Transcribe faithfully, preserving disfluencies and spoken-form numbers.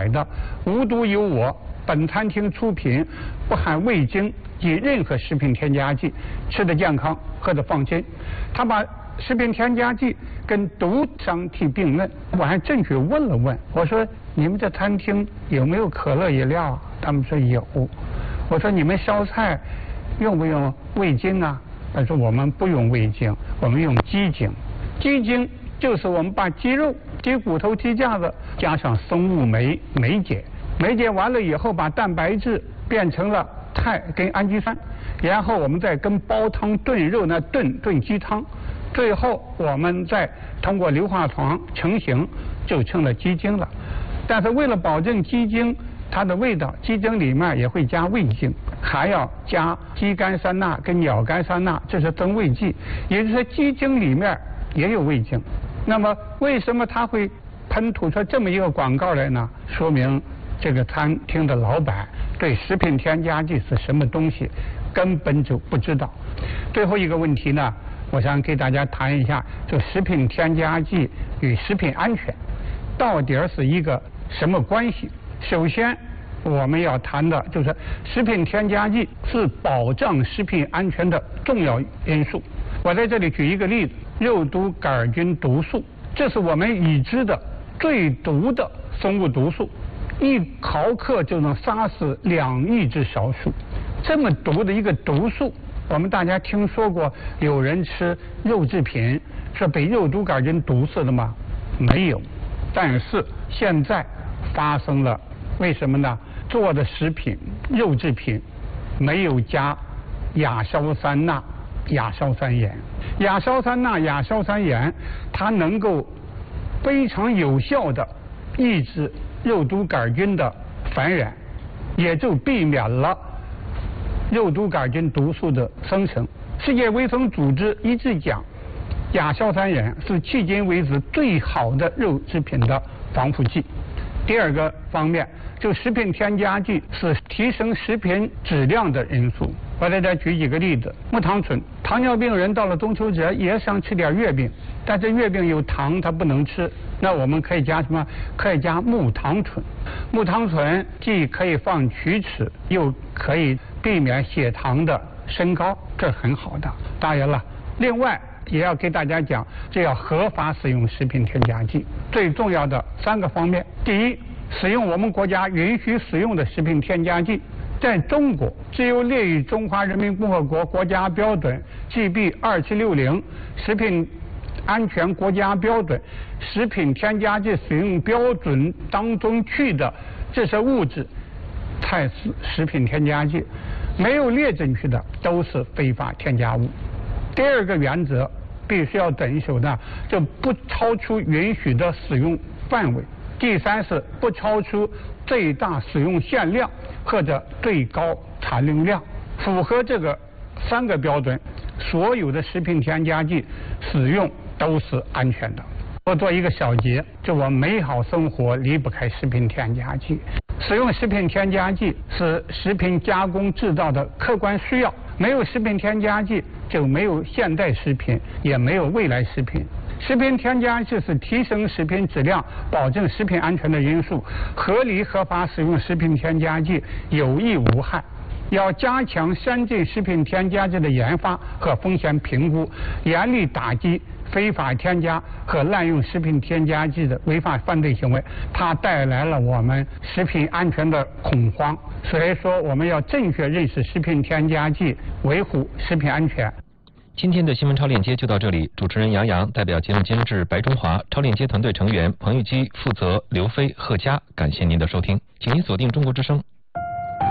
百的，无独有我。本餐厅出品，不含味精及任何食品添加剂，吃得健康，喝得放心。他把食品添加剂跟毒相提并论，我还正去问了问，我说你们这餐厅有没有可乐饮料啊？他们说有。我说你们烧菜用不用味精啊？他说我们不用味精，我们用鸡精。鸡精就是我们把鸡肉、鸡骨头、鸡架子加上松木酶酶解。酶解完了以后，把蛋白质变成了肽跟氨基酸，然后我们再跟煲汤炖肉呢炖炖鸡汤，最后我们再通过硫化床成型，就成了鸡精了。但是为了保证鸡精它的味道，鸡精里面也会加味精，还要加肌苷酸钠跟鸟苷酸钠，这是增味剂，也就是说鸡精里面也有味精。那么为什么它会喷吐出这么一个广告来呢？说明这个餐厅的老板对食品添加剂是什么东西根本就不知道。最后一个问题呢，我想给大家谈一下，就食品添加剂与食品安全到底是一个什么关系。首先我们要谈的就是食品添加剂是保障食品安全的重要因素。我在这里举一个例子，肉毒杆菌毒素，这是我们已知的最毒的生物毒素，一毫克就能杀死两亿只小鼠。这么毒的一个毒素，我们大家听说过有人吃肉制品是被肉毒杆菌毒死的吗？没有。但是现在发生了，为什么呢？做的食品肉制品没有加亚硝酸钠、亚硝酸盐。亚硝酸钠、亚硝酸盐它能够非常有效的抑制肉毒杆菌的繁衍，也就避免了肉毒杆菌毒素的生成。世界卫生组织一直讲，亚硝酸盐是迄今为止最好的肉制品的防腐剂。第二个方面，就食品添加剂是提升食品质量的因素。我在这举几个例子，木糖醇，糖尿病人到了中秋节也想吃点月饼，但是月饼有糖，他不能吃，那我们可以加什么？可以加木糖醇。木糖醇既可以防龋齿，又可以避免血糖的升高，这很好的。当然了，另外也要给大家讲，这要合法使用食品添加剂。最重要的三个方面，第一，使用我们国家允许使用的食品添加剂，在中国只有列于中华人民共和国国家标准 G B 二七六零食品安全国家标准食品添加剂使用标准当中去的这些物质才是食品添加剂，没有列进去的都是非法添加物。第二个原则必须要遵守的，就不超出允许的使用范围。第三是不超出最大使用限量或者最高产量量。符合这个三个标准，所有的食品添加剂使用都是安全的。我做一个小结，就我美好生活离不开食品添加剂。使用食品添加剂是食品加工制造的客观需要，没有食品添加剂就没有现代食品，也没有未来食品。食品添加剂是提升食品质量、保证食品安全的因素。合理合法使用食品添加剂有益无害。要加强先进食品添加剂的研发和风险评估，严厉打击非法添加和滥用食品添加剂的违法犯罪行为，它带来了我们食品安全的恐慌。所以说，我们要正确认识食品添加剂，维护食品安全。 今天的新闻超链接就到这里，主持人杨洋代表节目监制白中华、超链接团队成员彭玉基、负责刘飞、贺佳，感谢您的收听，请您锁定中国之声